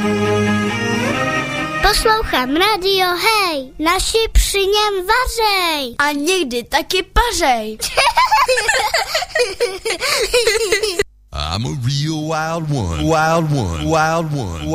Poslouchám radio, hej, naši při něm vařej. A někdy taky pařej. I'm a real wild one, wild one, wild one.